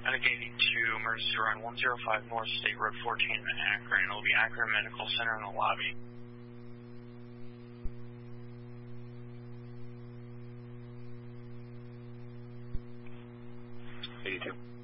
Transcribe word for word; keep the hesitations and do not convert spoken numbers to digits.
Medic eighty-two, emergency run one oh five North State Road fourteen in Akron. It will be Akron Medical Center in the lobby. eighty-two.